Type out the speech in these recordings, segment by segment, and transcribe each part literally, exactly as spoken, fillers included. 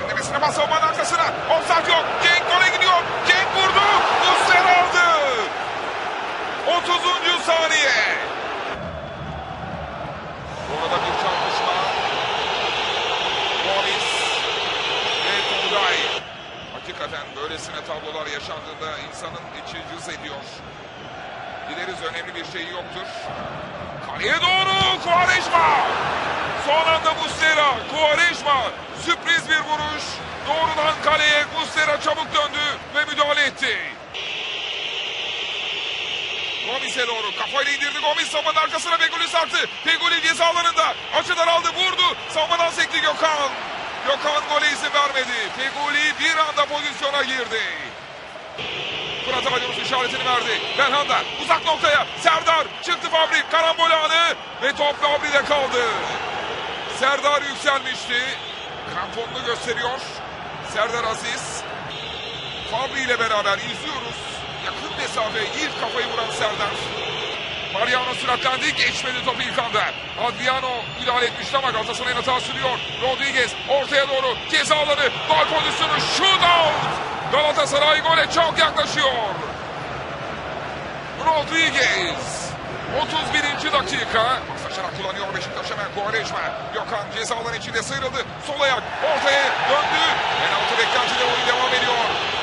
Derinlemesine bas savunmanın arkasına. Offside yok. Cenk gole gidiyor. Cenk vurdu. Muslera aldı. otuzuncu saniye. Orada bir çarpışma. Gomis ve Turgay. Hakikaten böylesine tablolar yaşandığında insanın içi cız ediyor. Dileriz önemli bir şey yoktur. Kaleye doğru Quaresma. Son anda Muslera. Quaresma. Sürpriz bir vuruş. Doğrudan kaleye Muslera çabuk döndü ve müdahale etti. Gomis'e doğru kafayla indirdi. Gomis savunmanın arkasına Feguli sarktı. Feguli ceza alanında. Açıdan aldı, vurdu. Savunmadan sekti Gökhan. Gökhan gole izin vermedi. Feguli bir anda pozisyona girdi. Fırat Aydınus işaretini verdi. Belhanda uzak noktaya. Serdar çıktı Fabri. Karambol anı ve top Fabri'de kaldı. Serdar yükselmişti. Kramponunu gösteriyor. Serdar Aziz. Fabri ile beraber izliyoruz. Yakın mesafe ilk kafayı vuran Serdar. Mariano süratlendi. Geçmedi topu ilk anda. Adriano müdahale etmişti ama Galatasaray'ın hata sürüyor. Rodriguez ortaya doğru ceza alanı. Gol pozisyonu. Shootout. Galatasaray gole çok yaklaşıyor. Rodriguez. otuz birinci dakika. Paslaşarak kullanıyor Beşiktaş hemen. Quaresma. Gökhan ceza alanı içinde sıyrıldı. Sol ayak ortaya döndü. Penaltı beklentide oyun devam ediyor.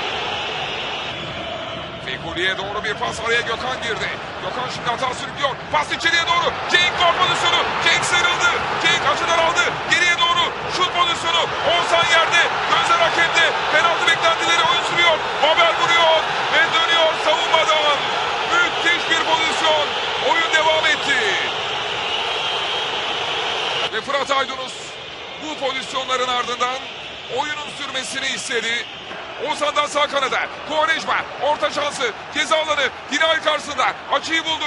Feguli'ye doğru bir pas, araya Gökhan girdi. Gökhan şimdi hata sürüklüyor. Pas içeriye doğru. Cenk gol pozisyonu. Cenk sıyrıldı. Cenk açıdan aldı. Geriye doğru şut pozisyonu. Oğuzhan yerde. Gözler hakemde. Penaltı beklentileri oyun sürüyor. Haber vuruyor ve dönüyor savunmadan. Müthiş bir pozisyon. Oyun devam etti. Ve Fırat Aydınus bu pozisyonların ardından oyunun sürmesini istedi. Oğuzhan'dan sağ kanada. Quaresma orta şansı. Ceza alanı. Dinay karşısında. Açıyı buldu.